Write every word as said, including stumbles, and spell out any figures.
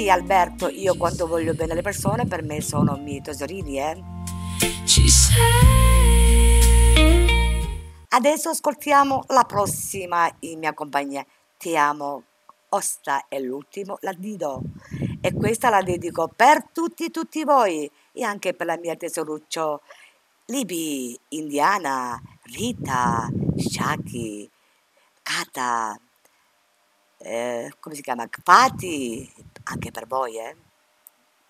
Sì, Alberto, io quando voglio bene alle persone, per me sono miei tesorini, eh. Ci sei. Adesso ascoltiamo la prossima in mia compagnia. Ti amo, Osta è l'ultimo, la Dido. E questa la dedico per tutti, tutti voi e anche per la mia tesoruccio Libi, Indiana, Rita, Shaki, Kata, eh, come si chiama? Patti, anche per voi, eh.